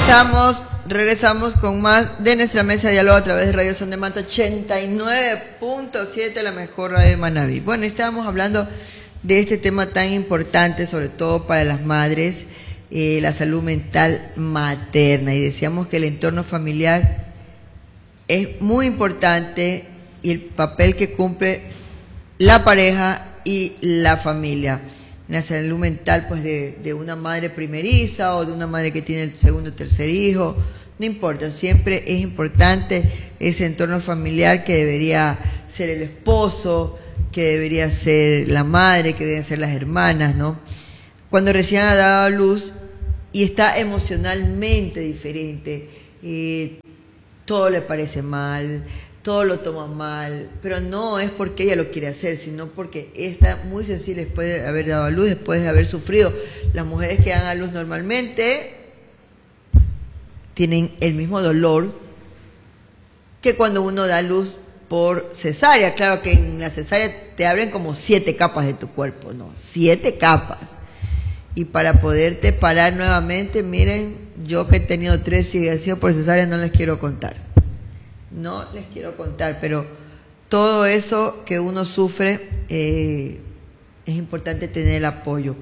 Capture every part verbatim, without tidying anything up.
Regresamos, regresamos con más de nuestra mesa de diálogo a través de Radio Son de Manta ochenta y nueve punto siete, la mejor radio de Manabí. Bueno, estábamos hablando de este tema tan importante, sobre todo para las madres, eh, la salud mental materna. Y decíamos que el entorno familiar es muy importante y el papel que cumple la pareja y la familia. La salud mental, pues, de, de una madre primeriza o de una madre que tiene el segundo o tercer hijo, no importa, siempre es importante ese entorno familiar que debería ser el esposo, que debería ser la madre, que deberían ser las hermanas, ¿no? Cuando recién ha dado a luz y está emocionalmente diferente, eh, todo le parece mal, todo lo toma mal, pero no es porque ella lo quiere hacer, sino porque está muy sensible después de haber dado a luz, después de haber sufrido. Las mujeres que dan a luz normalmente tienen el mismo dolor que cuando uno da a luz por cesárea. Claro que en la cesárea te abren como siete capas de tu cuerpo, ¿no? Siete capas. Y para poderte parar nuevamente, miren, yo que he tenido tres y he sido por cesárea, no les quiero contar. No les quiero contar, pero todo eso que uno sufre, eh, es importante tener el apoyo.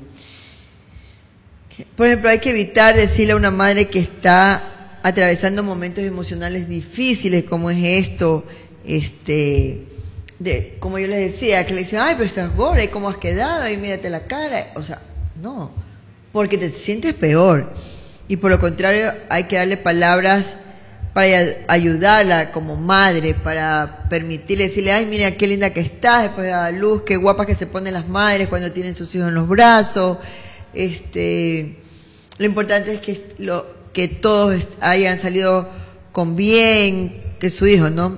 Por ejemplo, hay que evitar decirle a una madre que está atravesando momentos emocionales difíciles, como es esto, este, de, como yo les decía, que le dicen, ay, pero estás gorda, ¿y cómo has quedado? Y mírate la cara. O sea, no, porque te sientes peor. Y por lo contrario, hay que darle palabras para ayudarla como madre, para permitirle, decirle, ay, mira qué linda que estás después de dar luz, qué guapas que se ponen las madres cuando tienen sus hijos en los brazos. Este, lo importante es que, lo, que todos hayan salido con bien, que su hijo, ¿no?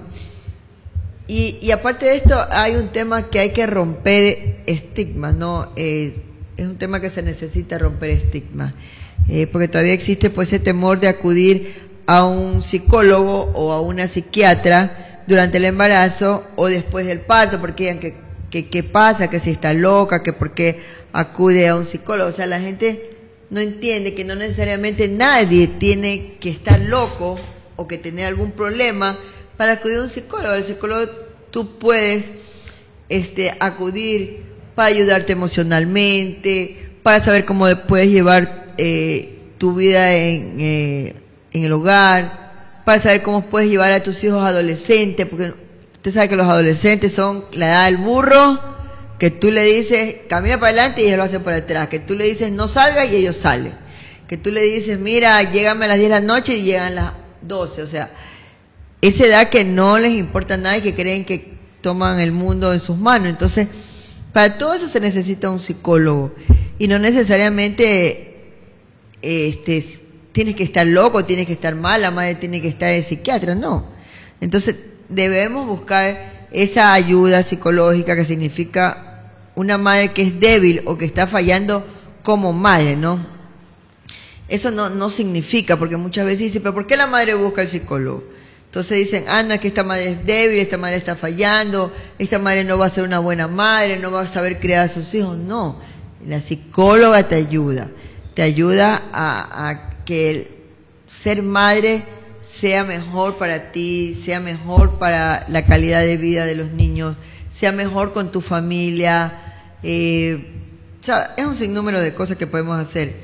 Y, y aparte de esto, hay un tema que hay que romper estigmas, ¿no? Eh, es un tema que se necesita romper estigmas, eh, porque todavía existe pues ese temor de acudir a un psicólogo o a una psiquiatra durante el embarazo o después del parto, porque digan que, que, que pasa, que si está loca, que por qué acude a un psicólogo. O sea, la gente no entiende que no necesariamente nadie tiene que estar loco o que tener algún problema para acudir a un psicólogo. El psicólogo tú puedes este, acudir para ayudarte emocionalmente, para saber cómo puedes llevar eh, tu vida en... Eh, en el hogar, para saber cómo puedes llevar a tus hijos adolescentes, porque usted sabe que los adolescentes son la edad del burro, que tú le dices, camina para adelante y ellos lo hacen para atrás, que tú le dices, no salgas y ellos salen, que tú le dices, mira, llégame a las diez de la noche y llegan a las doce, o sea, esa edad que no les importa nada y que creen que toman el mundo en sus manos. Entonces, para todo eso se necesita un psicólogo, y no necesariamente, este, tienes que estar loco, tienes que estar mal, la madre tiene que estar de psiquiatra, no. Entonces debemos buscar esa ayuda psicológica, que significa una madre que es débil o que está fallando como madre, ¿no? Eso no, no significa, porque muchas veces dicen, pero ¿por qué la madre busca al psicólogo? Entonces dicen, ah, no, es que esta madre es débil, esta madre está fallando, esta madre no va a ser una buena madre, no va a saber criar a sus hijos. No, la psicóloga te ayuda, te ayuda a, a que el ser madre sea mejor para ti, sea mejor para la calidad de vida de los niños, sea mejor con tu familia. Eh, o sea, es un sinnúmero de cosas que podemos hacer.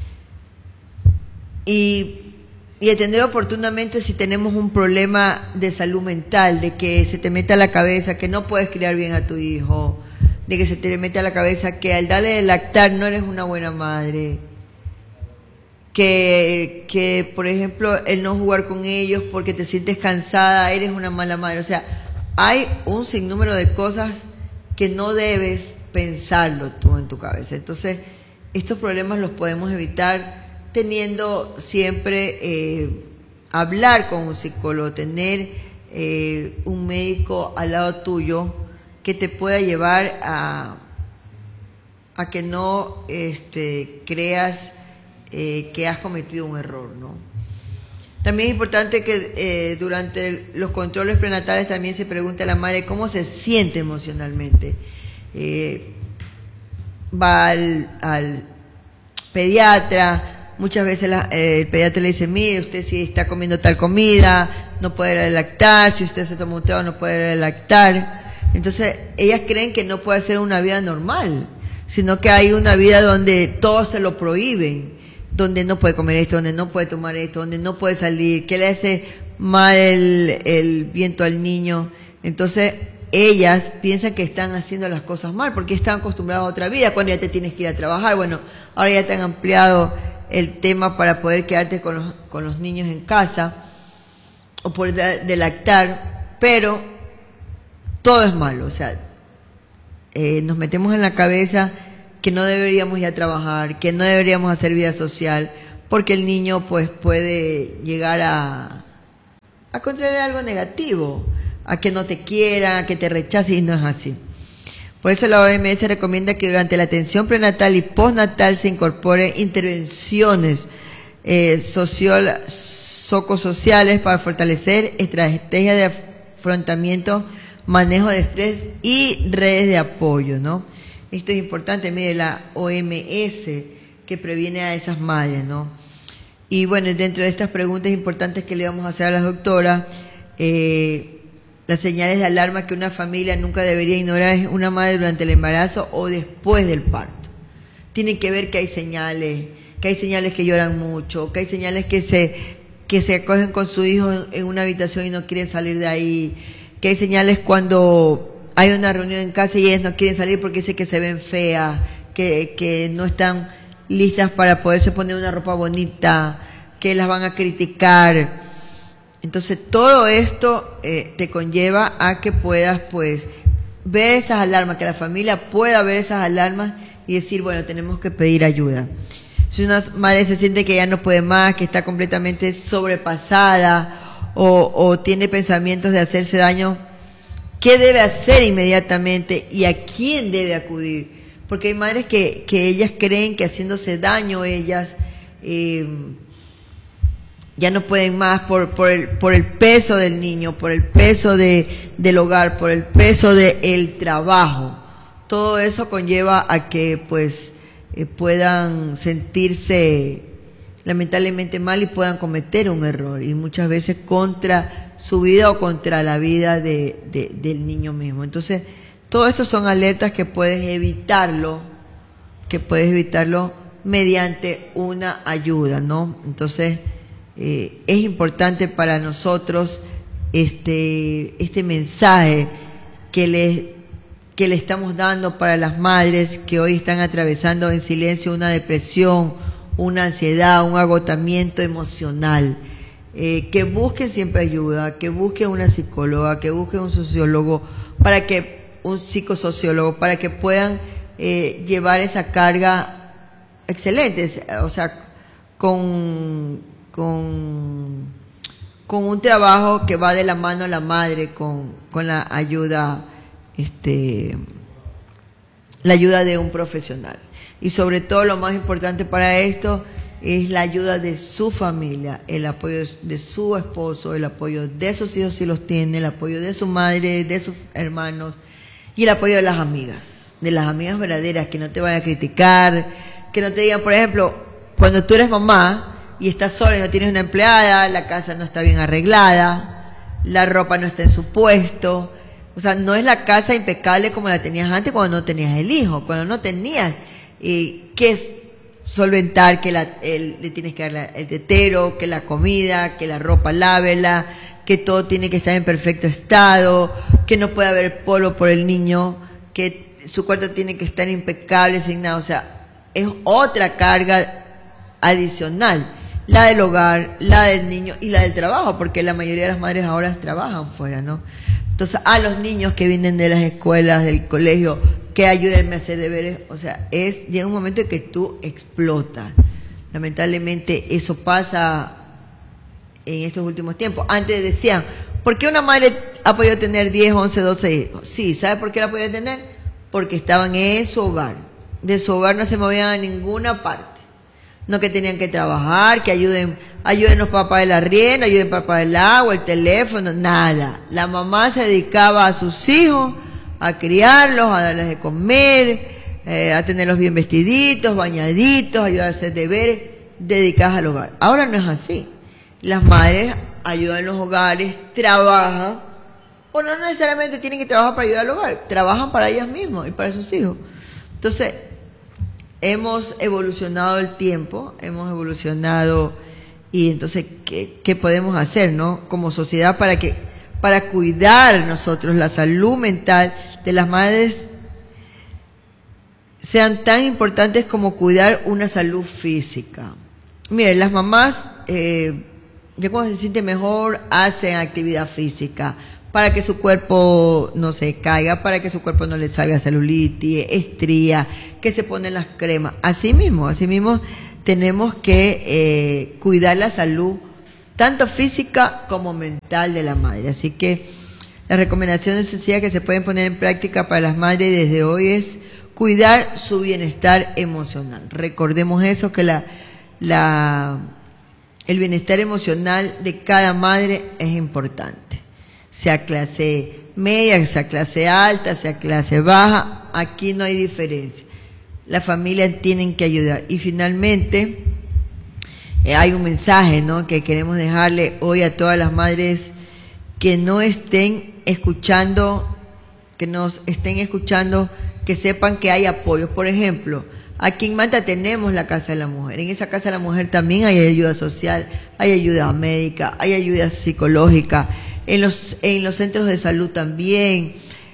Y, y atender oportunamente si tenemos un problema de salud mental, de que se te meta a la cabeza que no puedes criar bien a tu hijo, de que se te meta a la cabeza que al darle de lactar no eres una buena madre, que, que, por ejemplo, el no jugar con ellos porque te sientes cansada, eres una mala madre. O sea, hay un sinnúmero de cosas que no debes pensarlo tú en tu cabeza. Entonces, estos problemas los podemos evitar teniendo siempre, eh, hablar con un psicólogo, tener eh, un médico al lado tuyo que te pueda llevar a, a que no este, creas Eh, que has cometido un error, ¿no? También es importante que eh, durante el, los controles prenatales también se pregunte a la madre cómo se siente emocionalmente. Eh, va al, al pediatra muchas veces la, eh, el pediatra le dice, mire, usted si está comiendo tal comida, no puede lactar, si usted se toma un trago no puede lactar. Entonces, ellas creen que no puede ser una vida normal, sino que hay una vida donde todo se lo prohíben, donde no puede comer esto, donde no puede tomar esto, donde no puede salir, que le hace mal el, el viento al niño. Entonces, ellas piensan que están haciendo las cosas mal, porque están acostumbradas a otra vida, cuando ya te tienes que ir a trabajar. Bueno, ahora ya te han ampliado el tema para poder quedarte con los, con los niños en casa, o poder de, de lactar, pero todo es malo. O sea, eh, nos metemos en la cabeza que no deberíamos ir a trabajar, que no deberíamos hacer vida social, porque el niño pues puede llegar a, a contraer algo negativo, a que no te quiera, a que te rechace, y no es así. Por eso la O M S recomienda que durante la atención prenatal y postnatal se incorpore intervenciones eh, social, psicosociales para fortalecer estrategias de afrontamiento, manejo de estrés y redes de apoyo, ¿no? Esto es importante, mire, la O M S que previene a esas madres, ¿no? Y bueno, dentro de estas preguntas importantes que le vamos a hacer a las doctoras, eh, las señales de alarma que una familia nunca debería ignorar es una madre durante el embarazo o después del parto. Tienen que ver que hay señales, que hay señales que lloran mucho, que hay señales que se, que se acogen con su hijo en, en una habitación y no quieren salir de ahí, que hay señales cuando hay una reunión en casa y ellas no quieren salir porque dicen que se ven feas, que, que no están listas para poderse poner una ropa bonita, que las van a criticar. Entonces, todo esto eh, te conlleva a que puedas, pues, ver esas alarmas, que la familia pueda ver esas alarmas y decir, bueno, tenemos que pedir ayuda. Si una madre se siente que ya no puede más, que está completamente sobrepasada o, o tiene pensamientos de hacerse daño, ¿qué debe hacer inmediatamente y a quién debe acudir? Porque hay madres que, que ellas creen que haciéndose daño ellas eh, ya no pueden más por, por, el, por el peso del niño, por el peso de, del hogar, por el peso del trabajo. Todo eso conlleva a que pues eh, puedan sentirse lamentablemente mal y puedan cometer un error, y muchas veces contra su vida o contra la vida de, de, del niño mismo. Entonces, todo esto son alertas que puedes evitarlo, que puedes evitarlo mediante una ayuda, ¿no? Entonces, eh, es importante para nosotros este, este mensaje que le, que le estamos dando para las madres que hoy están atravesando en silencio una depresión, una ansiedad, un agotamiento emocional. Eh, que busquen siempre ayuda, que busquen una psicóloga, que busquen un sociólogo, para que un psicosociólogo, para que puedan eh, llevar esa carga excelente, o sea, con, con, con un trabajo que va de la mano a la madre, con, con la ayuda, este, la ayuda de un profesional. Y sobre todo, lo más importante para esto es la ayuda de su familia, el apoyo de su esposo, el apoyo de sus hijos si los tiene, el apoyo de su madre, de sus hermanos, y el apoyo de las amigas, de las amigas verdaderas, que no te vayan a criticar, que no te digan, por ejemplo, cuando tú eres mamá y estás sola y no tienes una empleada, la casa no está bien arreglada, la ropa no está en su puesto, o sea, no es la casa impecable como la tenías antes cuando no tenías el hijo, cuando no tenías eh, que solventar, que la, el, le tienes que dar la, el tetero, que la comida, que la ropa lávela, que todo tiene que estar en perfecto estado, que no puede haber polvo por el niño, que su cuarto tiene que estar impecable, sin nada. O sea, es otra carga adicional, la del hogar, la del niño y la del trabajo, porque la mayoría de las madres ahora trabajan fuera, ¿no? Entonces, a los niños que vienen de las escuelas, del colegio, que ayúdenme a hacer deberes, o sea, es, llega un momento en que tú explotas. Lamentablemente eso pasa en estos últimos tiempos. Antes decían, ¿por qué una madre ha podido tener diez, once, doce hijos? Sí, ¿sabe por qué la podía tener? Porque estaban en su hogar. De su hogar no se movían a ninguna parte. No que tenían que trabajar, que ayuden, ayúdenos para pagar el arriendo, ayuden para pagar el agua, el teléfono, nada. La mamá se dedicaba a sus hijos, a criarlos, a darles de comer, eh, a tenerlos bien vestiditos, bañaditos, ayudar a hacer deberes, dedicadas al hogar. Ahora no es así. Las madres ayudan en los hogares, trabajan, o no necesariamente tienen que trabajar para ayudar al hogar, trabajan para ellas mismas y para sus hijos. Entonces, hemos evolucionado el tiempo, hemos evolucionado, y entonces, ¿qué, qué podemos hacer, no? Como sociedad para que, para cuidar nosotros la salud mental de las madres sean tan importantes como cuidar una salud física. Miren, las mamás, eh, ya cuando se sienten mejor, hacen actividad física para que su cuerpo no se caiga, para que su cuerpo no le salga celulitis, estría, que se ponen las cremas. Así mismo, así mismo tenemos que eh, cuidar la salud, tanto física como mental de la madre. Así que las recomendaciones sencillas que se pueden poner en práctica para las madres desde hoy es cuidar su bienestar emocional. Recordemos eso, que la, la, el bienestar emocional de cada madre es importante. Sea clase media, sea clase alta, sea clase baja, aquí no hay diferencia. Las familias tienen que ayudar. Y finalmente, eh, hay un mensaje, ¿no?, que queremos dejarle hoy a todas las madres que no estén escuchando, que nos estén escuchando, que sepan que hay apoyos. Por ejemplo, aquí en Manta tenemos la Casa de la Mujer. En esa Casa de la Mujer también hay ayuda social, hay ayuda médica, hay ayuda psicológica. En los, en los centros de salud también.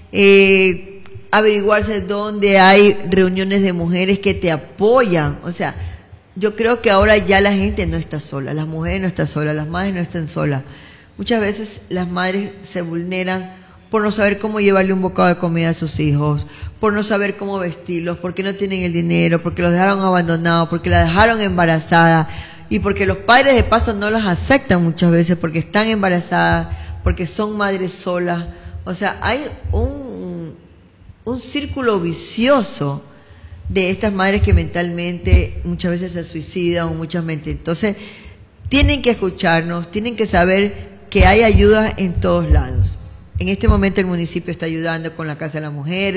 Eh, averiguarse dónde hay reuniones de mujeres que te apoyan. O sea, yo creo que ahora ya la gente no está sola, las mujeres no están solas, las madres no están solas. Muchas veces las madres se vulneran por no saber cómo llevarle un bocado de comida a sus hijos, por no saber cómo vestirlos, porque no tienen el dinero, porque los dejaron abandonados, porque la dejaron embarazada, y porque los padres de paso no las aceptan muchas veces porque están embarazadas, porque son madres solas. O sea, hay un, un círculo vicioso de estas madres que mentalmente muchas veces se suicidan o muchas veces. Entonces, tienen que escucharnos, tienen que saber que hay ayuda en todos lados. En este momento el municipio está ayudando con la Casa de la Mujer,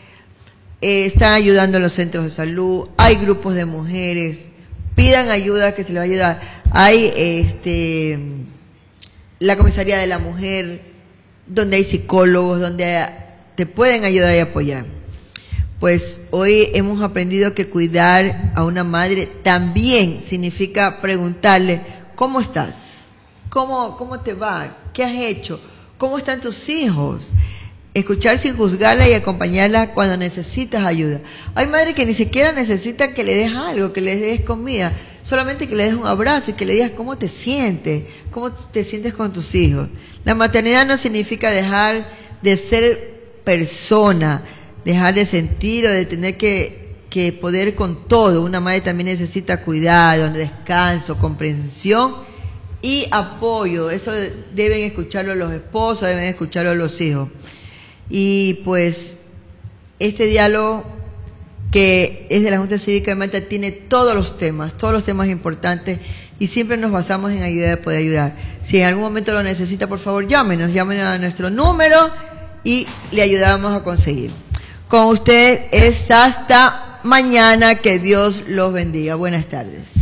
eh, están ayudando en los centros de salud, hay grupos de mujeres, pidan ayuda que se les va a ayudar. Hay este, la Comisaría de la Mujer, donde hay psicólogos, donde te pueden ayudar y apoyar. Pues hoy hemos aprendido que cuidar a una madre también significa preguntarle, ¿cómo estás? ¿Cómo, cómo te va? ¿Qué has hecho? ¿Cómo están tus hijos? Escuchar sin juzgarla y acompañarla cuando necesitas ayuda. Hay madres que ni siquiera necesitan que le des algo, que le des comida, solamente que le des un abrazo y que le digas cómo te sientes, cómo te sientes con tus hijos. La maternidad no significa dejar de ser persona, dejar de sentir o de tener que, que poder con todo. Una madre también necesita cuidado, descanso, comprensión y apoyo. Eso deben escucharlo los esposos, deben escucharlo los hijos. Y pues este diálogo que es de la Junta Cívica de Manta tiene todos los temas, todos los temas importantes, y siempre nos basamos en ayudar de poder ayudar. Si en algún momento lo necesita, por favor, llámenos, llámenos a nuestro número y le ayudamos a conseguir. Con usted es hasta mañana, que Dios los bendiga. Buenas tardes.